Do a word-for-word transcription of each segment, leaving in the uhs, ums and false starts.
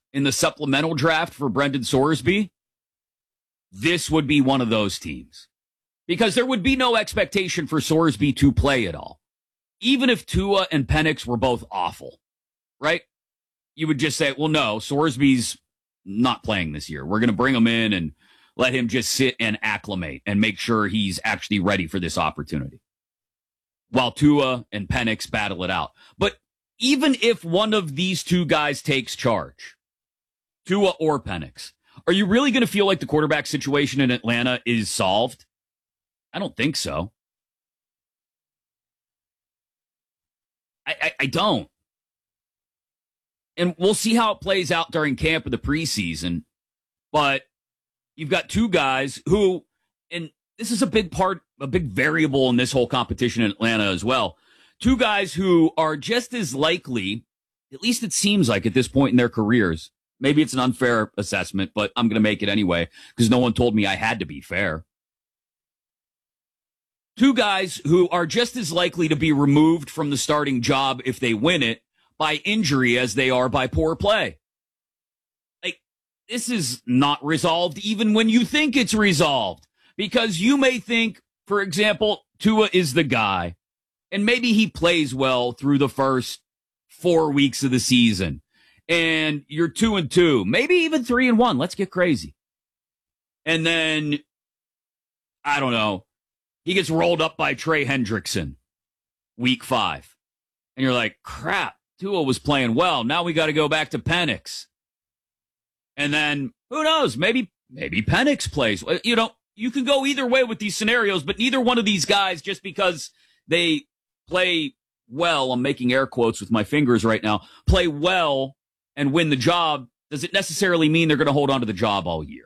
in the supplemental draft for Brendan Sorsby, this would be one of those teams. Because there would be no expectation for Sorsby to play at all. Even if Tua and Penix were both awful, right? You would just say, well, no, Sorsby's not playing this year. We're going to bring him in and let him just sit and acclimate and make sure he's actually ready for this opportunity. While Tua and Penix battle it out. But even if one of these two guys takes charge, Tua or Penix, are you really going to feel like the quarterback situation in Atlanta is solved? I don't think so. I, I, I don't. And we'll see how it plays out during camp of the preseason. But you've got two guys who, and this is a big part, a big variable in this whole competition in Atlanta as well. Two guys who are just as likely, at least it seems like at this point in their careers. Maybe it's an unfair assessment, but I'm going to make it anyway because no one told me I had to be fair. Two guys who are just as likely to be removed from the starting job if they win it by injury as they are by poor play. Like, this is not resolved even when you think it's resolved. Because you may think, for example, Tua is the guy, and maybe he plays well through the first four weeks of the season, and you're two and two, maybe even three and one. Let's get crazy. And then, I don't know, he gets rolled up by Trey Hendrickson week five. And you're like, crap, Tua was playing well. Now we got to go back to Penix. And then, who knows, maybe, maybe Penix plays. You know, you can go either way with these scenarios, but neither one of these guys, just because they play well, I'm making air quotes with my fingers right now, play well and win the job, does it necessarily mean they're going to hold on to the job all year?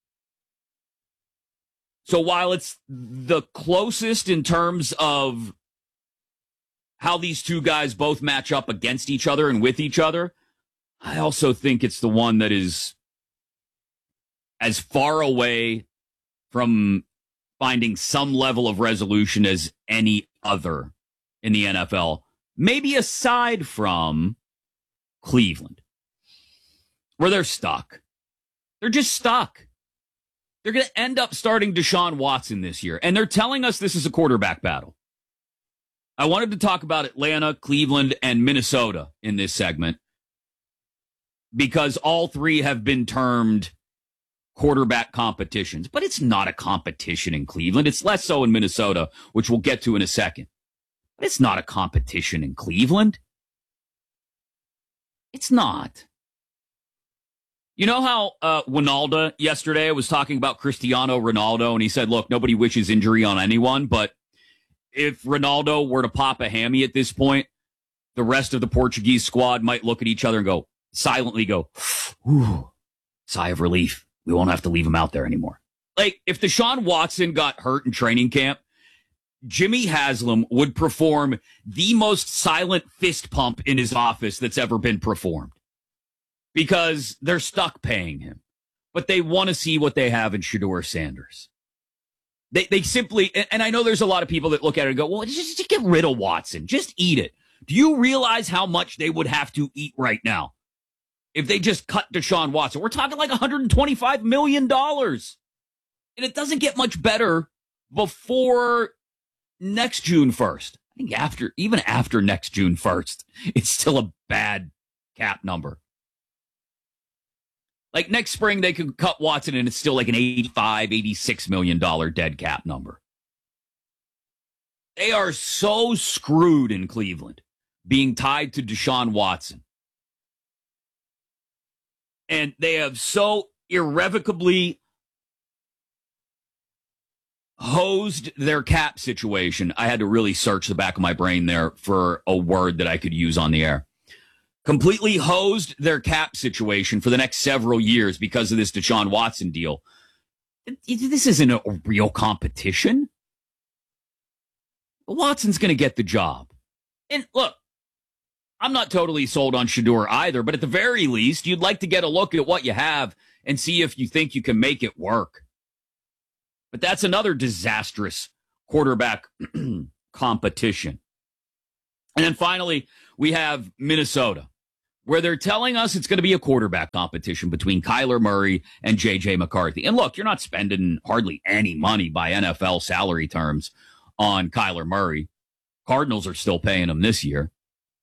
So while it's the closest in terms of how these two guys both match up against each other and with each other, I also think it's the one that is as far away from finding some level of resolution as any other in the N F L, maybe aside from Cleveland, where they're stuck. They're just stuck. They're going to end up starting Deshaun Watson this year, and they're telling us this is a quarterback battle. I wanted to talk about Atlanta, Cleveland, and Minnesota in this segment because all three have been termed quarterback competitions, but it's not a competition in Cleveland. It's less so in Minnesota, which we'll get to in a second. But it's not a competition in Cleveland. It's not. You know how uh, Ronaldo yesterday was talking about Cristiano Ronaldo, and he said, look, nobody wishes injury on anyone, but if Ronaldo were to pop a hammy at this point, the rest of the Portuguese squad might look at each other and go, silently go, whew, sigh of relief. We won't have to leave him out there anymore. Like, if Deshaun Watson got hurt in training camp, Jimmy Haslam would perform the most silent fist pump in his office that's ever been performed. Because they're stuck paying him. But they want to see what they have in Shedeur Sanders. They they simply, and I know there's a lot of people that look at it and go, well, just, just get rid of Watson. Just eat it. Do you realize how much they would have to eat right now if they just cut Deshaun Watson? We're talking like one hundred twenty-five million dollars. And it doesn't get much better before next June first. I think after, even after next June first, it's still a bad cap number. Like next spring, they could cut Watson and it's still like an eighty-five, eighty-six million dollars dead cap number. They are so screwed in Cleveland being tied to Deshaun Watson. And they have so irrevocably hosed their cap situation. I had to really search the back of my brain there for a word that I could use on the air. Completely hosed their cap situation for the next several years because of this Deshaun Watson deal. This isn't a real competition. Watson's going to get the job. And look, I'm not totally sold on Shedeur either, but at the very least, you'd like to get a look at what you have and see if you think you can make it work. But that's another disastrous quarterback competition. And then finally, we have Minnesota, where they're telling us it's going to be a quarterback competition between Kyler Murray and J J McCarthy. And look, you're not spending hardly any money by N F L salary terms on Kyler Murray. Cardinals are still paying him this year.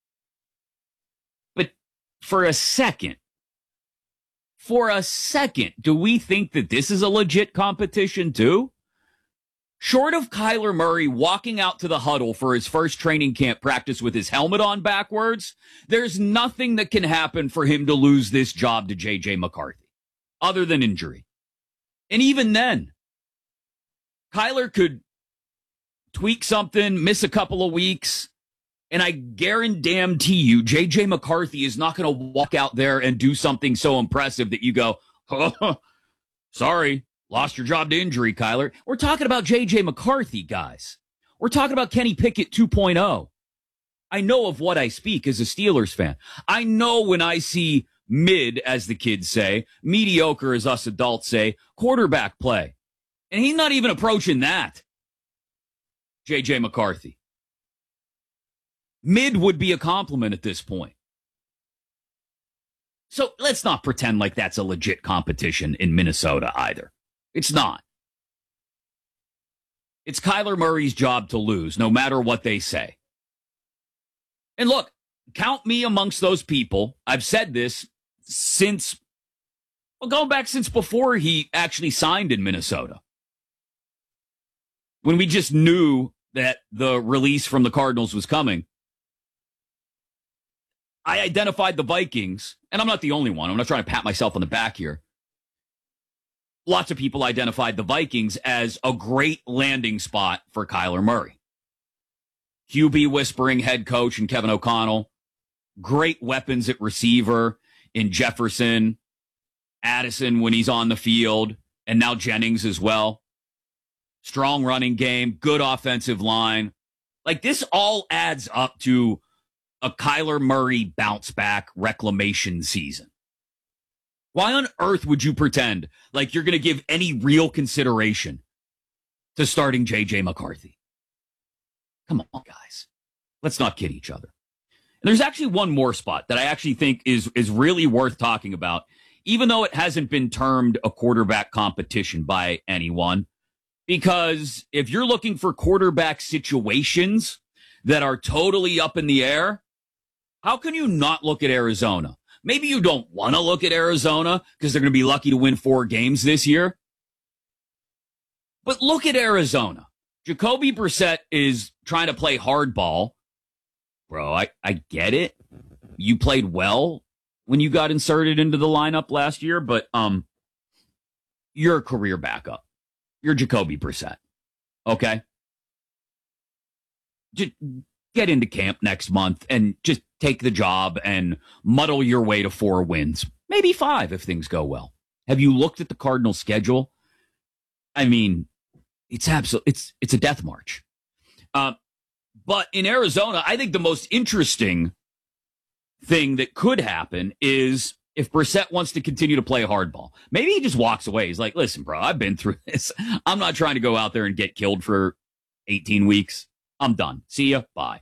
But for a second, for a second, do we think that this is a legit competition too? Short of Kyler Murray walking out to the huddle for his first training camp practice with his helmet on backwards, there's nothing that can happen for him to lose this job to J J McCarthy, other than injury. And even then, Kyler could tweak something, miss a couple of weeks, and I guarantee you, J J McCarthy is not going to walk out there and do something so impressive that you go, oh, sorry. Lost your job to injury, Kyler. We're talking about J J McCarthy, guys. We're talking about Kenny Pickett two point oh. I know of what I speak as a Steelers fan. I know when I see mid, as the kids say, mediocre, as us adults say, quarterback play. And he's not even approaching that, J J McCarthy. Mid would be a compliment at this point. So let's not pretend like that's a legit competition in Minnesota either. It's not. It's Kyler Murray's job to lose, no matter what they say. And look, count me amongst those people. I've said this since, well, going back since before he actually signed in Minnesota. When we just knew that the release from the Cardinals was coming. I identified the Vikings, and I'm not the only one. I'm not trying to pat myself on the back here. Lots of people identified the Vikings as a great landing spot for Kyler Murray. Q B whispering head coach and Kevin O'Connell. Great weapons at receiver in Jefferson, Addison when he's on the field, and now Jennings as well. Strong running game, good offensive line. Like, this all adds up to a Kyler Murray bounce back reclamation season. Why on earth would you pretend like you're going to give any real consideration to starting J J McCarthy? Come on, guys. Let's not kid each other. And there's actually one more spot that I actually think is, is really worth talking about, even though it hasn't been termed a quarterback competition by anyone. Because if you're looking for quarterback situations that are totally up in the air, how can you not look at Arizona? Maybe you don't want to look at Arizona because they're going to be lucky to win four games this year. But look at Arizona. Jacoby Brissett is trying to play hardball. Bro, I, I get it. You played well when you got inserted into the lineup last year, but um, you're a career backup. You're Jacoby Brissett. Okay? Just get into camp next month and just take the job and muddle your way to four wins. Maybe five if things go well. Have you looked at the Cardinals' schedule? I mean, it's absolute. It's it's a death march. Uh, but in Arizona, I think the most interesting thing that could happen is if Brissett wants to continue to play hardball. Maybe he just walks away. He's like, listen, bro, I've been through this. I'm not trying to go out there and get killed for eighteen weeks. I'm done. See ya. Bye.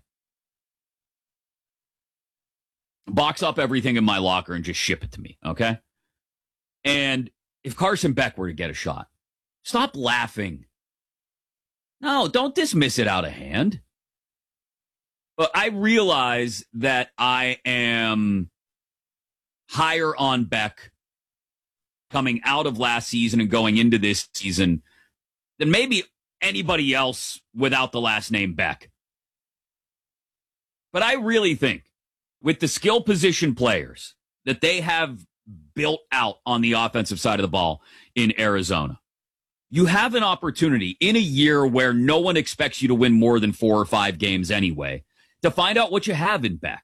Box up everything in my locker and just ship it to me, okay? And if Carson Beck were to get a shot, stop laughing. No, don't dismiss it out of hand. But I realize that I am higher on Beck coming out of last season and going into this season than maybe anybody else without the last name Beck. But I really think with the skill position players that they have built out on the offensive side of the ball in Arizona, you have an opportunity in a year where no one expects you to win more than four or five games anyway to find out what you have in Beck.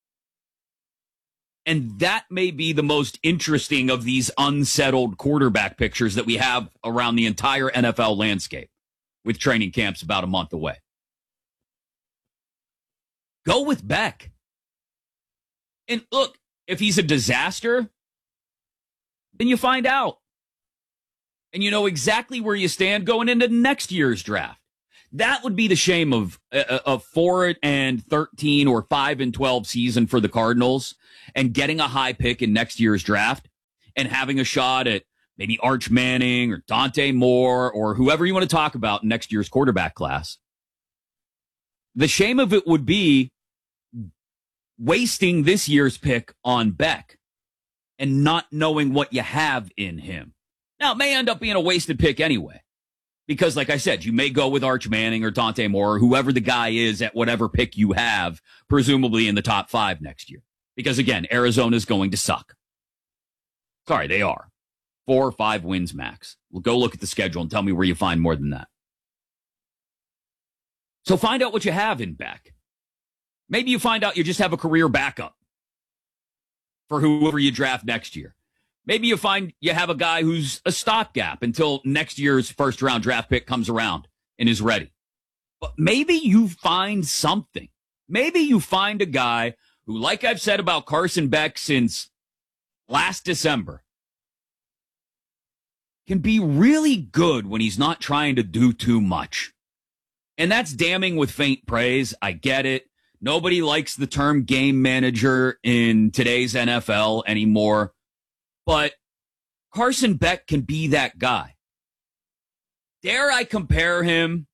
And that may be the most interesting of these unsettled quarterback pictures that we have around the entire N F L landscape with training camps about a month away. Go with Beck. And look, if he's a disaster, then you find out. And you know exactly where you stand going into next year's draft. that would be the shame of a, a four and thirteen or five and twelve season for the Cardinals and getting a high pick in next year's draft and having a shot at maybe Arch Manning or Dante Moore or whoever you want to talk about in next year's quarterback class. The shame of it would be wasting this year's pick on Beck and not knowing what you have in him. Now, it may end up being a wasted pick anyway, because like I said, you may go with Arch Manning or Dante Moore or whoever the guy is at whatever pick you have, presumably in the top five next year. Because again, Arizona's going to suck. Sorry, they are. Four or five wins max. Well, go look at the schedule and tell me where you find more than that. So find out what you have in Beck. Maybe you find out you just have a career backup for whoever you draft next year. Maybe you find you have a guy who's a stopgap until next year's first round draft pick comes around and is ready. But maybe you find something. Maybe you find a guy who, like I've said about Carson Beck since last December, can be really good when he's not trying to do too much. And that's damning with faint praise. I get it. Nobody likes the term game manager in today's N F L anymore. But Carson Beck can be that guy. Dare I compare him?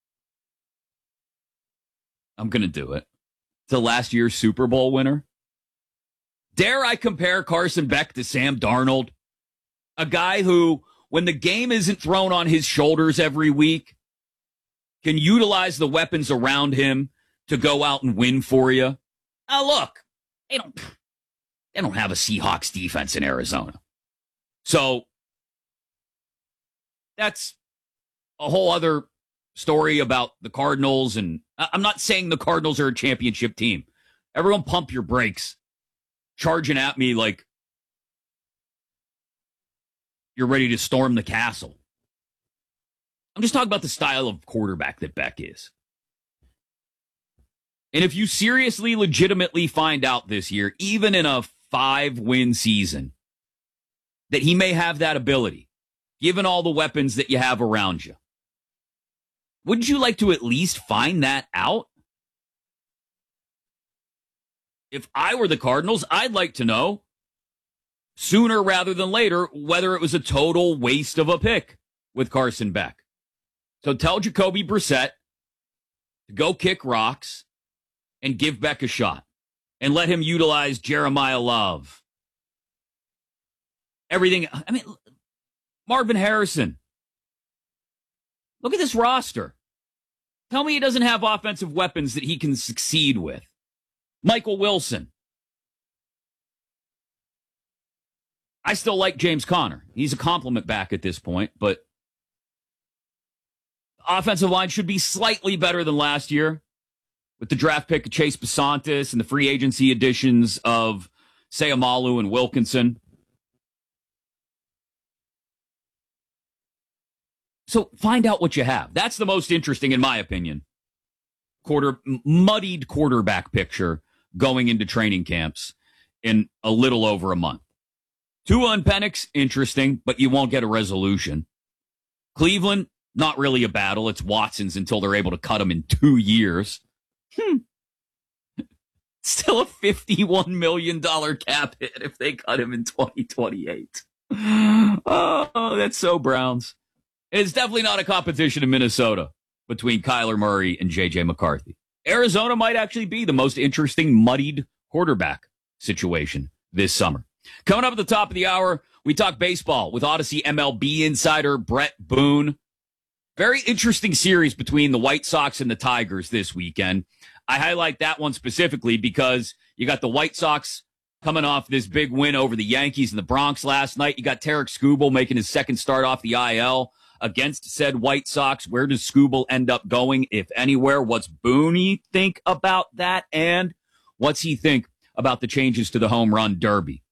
I'm going to do it. To last year's Super Bowl winner? Dare I compare Carson Beck to Sam Darnold? A guy who, when the game isn't thrown on his shoulders every week, can utilize the weapons around him to go out and win for you. Now, look, they don't, they don't have a Seahawks defense in Arizona. So that's a whole other story about the Cardinals. And I'm not saying the Cardinals are a championship team. Everyone pump your brakes. Charging at me like you're ready to storm the castle. I'm just talking about the style of quarterback that Beck is. And if you seriously, legitimately find out this year, even in a five-win season, that he may have that ability, given all the weapons that you have around you, wouldn't you like to at least find that out? If I were the Cardinals, I'd like to know sooner rather than later whether it was a total waste of a pick with Carson Beck. So tell Jacoby Brissett to go kick rocks and give Beck a shot and let him utilize Jeremiah Love. Everything. I mean, Marvin Harrison. Look at this roster. Tell me he doesn't have offensive weapons that he can succeed with. Michael Wilson. I still like James Conner. He's a compliment back at this point, but offensive line should be slightly better than last year with the draft pick of Chase Besantis and the free agency additions of Sayamalu and Wilkinson. So find out what you have. That's the most interesting, in my opinion, quarter muddied quarterback picture going into training camps in a little over a month. Tua and Penix, interesting, but you won't get a resolution. Cleveland, not really a battle. It's Watson's until they're able to cut him in two years. Hmm. Still a fifty-one million dollars cap hit if they cut him in twenty twenty-eight. Oh, that's so Browns. It's definitely not a competition in Minnesota between Kyler Murray and J J McCarthy. Arizona might actually be the most interesting muddied quarterback situation this summer. Coming up at the top of the hour, we talk baseball with Odyssey M L B insider Brett Boone. Very interesting series between the White Sox and the Tigers this weekend. I highlight that one specifically because you got the White Sox coming off this big win over the Yankees in the Bronx last night. You got Tarek Skubal making his second start off the I L against said White Sox. Where does Skubal end up going, if anywhere? What's Boone think about that? And what's he think about the changes to the home run derby?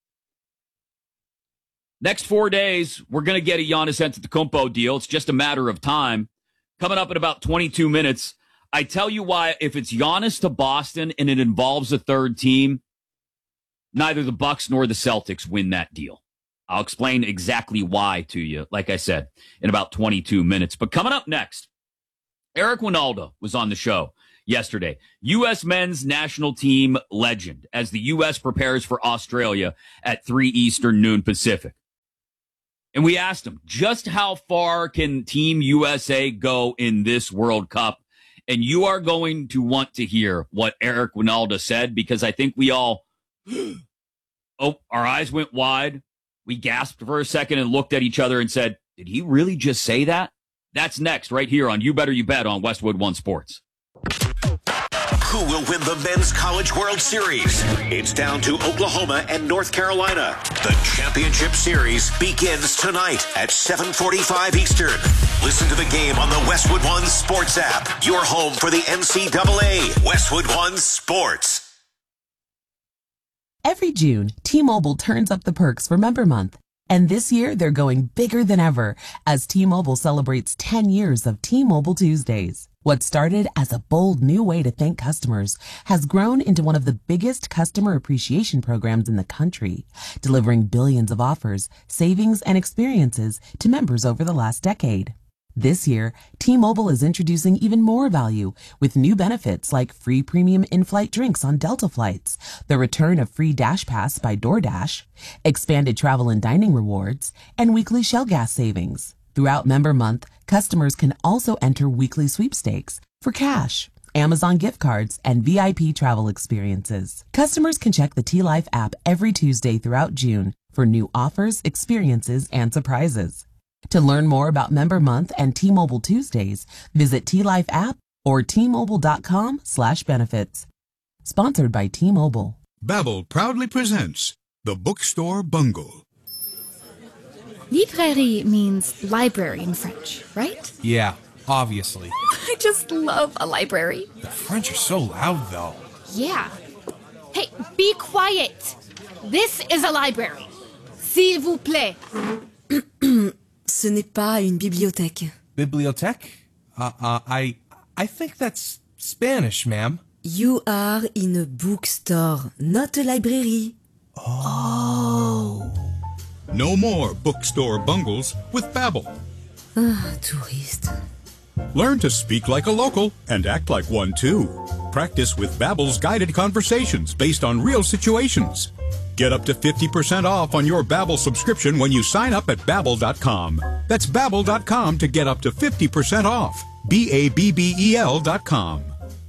Next four days, we're going to get a Giannis Antetokounmpo deal. It's just a matter of time. Coming up in about twenty-two minutes, I tell you why, if it's Giannis to Boston and it involves a third team, neither the Bucks nor the Celtics win that deal. I'll explain exactly why to you, like I said, in about twenty-two minutes. But coming up next, Eric Wynalda was on the show yesterday. U S men's national team legend as the U S prepares for Australia at three Eastern, noon Pacific. And we asked him, just how far can Team U S A go in this World Cup? And you are going to want to hear what Eric Wynalda said, because I think we all, oh, our eyes went wide. We gasped for a second and looked at each other and said, did he really just say that? That's next right here on You Better You Bet on Westwood One Sports. Who will win the Men's College World Series? It's down to Oklahoma and North Carolina. The championship series begins tonight at seven forty-five Eastern. Listen to the game on the Westwood One Sports app. Your home for the N C double A. Westwood One Sports. Every June, T-Mobile turns up the perks for Member Month. And this year, they're going bigger than ever as T-Mobile celebrates ten years of T-Mobile Tuesdays. What started as a bold new way to thank customers has grown into one of the biggest customer appreciation programs in the country, delivering billions of offers, savings, and experiences to members over the last decade. This year, T-Mobile is introducing even more value with new benefits like free premium in-flight drinks on Delta flights, the return of free Dash Pass by DoorDash, expanded travel and dining rewards, and weekly Shell gas savings. Throughout Member Month, customers can also enter weekly sweepstakes for cash, Amazon gift cards, and V I P travel experiences. Customers can check the T-Life app every Tuesday throughout June for new offers, experiences, and surprises. To learn more about Member Month and T-Mobile Tuesdays, visit T-Life app or T-Mobile.com slash benefits. Sponsored by T-Mobile. Babbel proudly presents The Bookstore Bungle. Librairie means library in French, right? Yeah, obviously. I just love a library. The French are so loud, though. Yeah. Hey, be quiet. This is a library. S'il vous plaît. Ce n'est pas une bibliothèque. Bibliothèque? Uh, uh, I, I think that's Spanish, ma'am. You are in a bookstore, not a library. Oh. No more bookstore bungles with Babbel. Ah, touriste. Learn to speak like a local and act like one too. Practice with Babbel's guided conversations based on real situations. Get up to fifty percent off on your Babbel subscription when you sign up at Babbel dot com. That's Babbel dot com to get up to fifty percent off. B A B B E L dot com.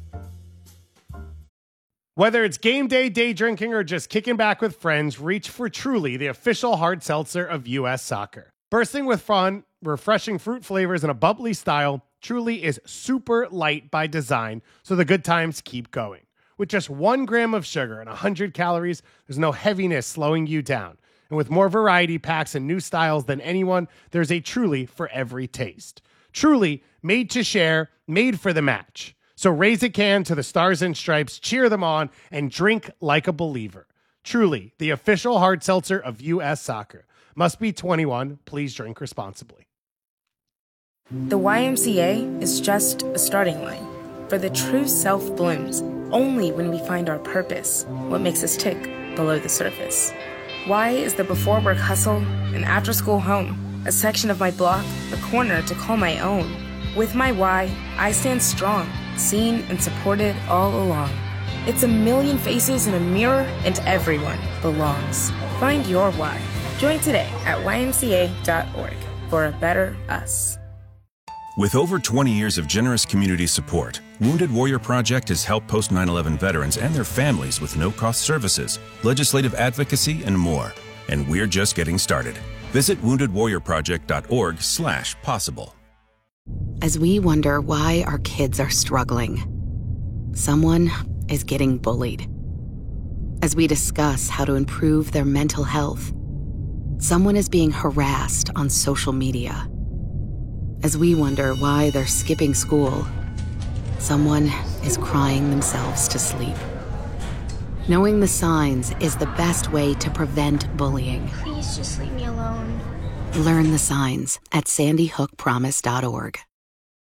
Whether it's game day, day drinking, or just kicking back with friends, reach for Truly, the official hard seltzer of U S Soccer. Bursting with fun, refreshing fruit flavors, and a bubbly style, Truly is super light by design, so the good times keep going. With just one gram of sugar and one hundred calories, there's no heaviness slowing you down. And with more variety packs and new styles than anyone, there's a Truly for every taste. Truly, made to share, made for the match. So raise a can to the Stars and Stripes, cheer them on, and drink like a believer. Truly, the official hard seltzer of U S Soccer. Must be twenty-one. Please drink responsibly. The Y M C A is just a starting line. For the true self blooms only when we find our purpose, what makes us tick below the surface. Y is the before work hustle, an after school home, a section of my block, a corner to call my own. With my Y, I stand strong, seen and supported all along. It's a million faces in a mirror, and everyone belongs. Find your why. Join today at Y M C A dot org for a better us. With over twenty years of generous community support, Wounded Warrior Project has helped post nine eleven veterans and their families with no-cost services, legislative advocacy, and more. And we're just getting started. Visit wounded warrior project dot org slash possible. As we wonder why our kids are struggling, someone is getting bullied. As we discuss how to improve their mental health, someone is being harassed on social media. As we wonder why they're skipping school, someone is crying themselves to sleep. Knowing the signs is the best way to prevent bullying. Please just leave me alone. Learn the signs at sandy hook promise dot org.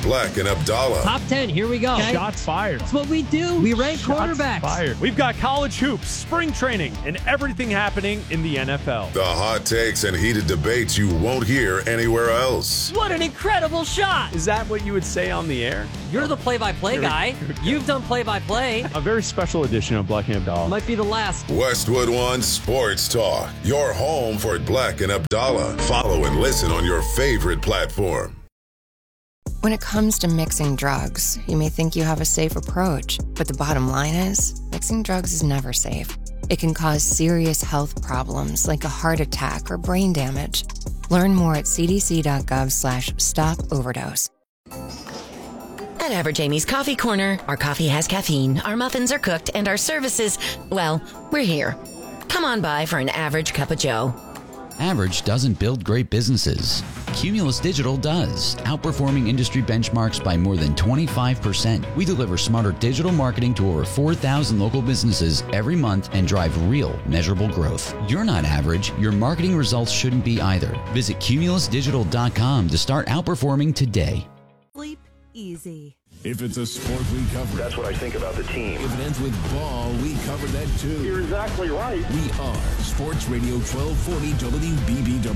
Black and Abdallah. Top ten, here we go. Okay. Shots fired. That's what we do. We rank Shots quarterbacks. Fired. We've got college hoops, spring training, and everything happening in the N F L. The hot takes and heated debates you won't hear anywhere else. What an incredible shot. Is that what you would say on the air? You're the play-by-play guy. You've done play-by-play. A very special edition of Black and Abdallah. Might be the last. Westwood One Sports Talk. Your home for Black and Abdallah. Follow and listen on your favorite platform. When it comes to mixing drugs, you may think you have a safe approach, but the bottom line is, mixing drugs is never safe. It can cause serious health problems like a heart attack or brain damage. Learn more at cdc.gov slash stop overdose. At Average Amy's Coffee Corner, our coffee has caffeine, our muffins are cooked, and our services, well, we're here. Come on by for an average cup of joe. Average doesn't build great businesses. Cumulus Digital does, outperforming industry benchmarks by more than twenty-five percent. We deliver smarter digital marketing to over four thousand local businesses every month and drive real, measurable growth. You're not average. Your marketing results shouldn't be either. Visit cumulus digital dot com to start outperforming today. Sleep easy. If it's a sport, we cover it. That's what I think about the team. If it ends with ball, we cover that too. You're exactly right. We are Sports Radio twelve forty W B B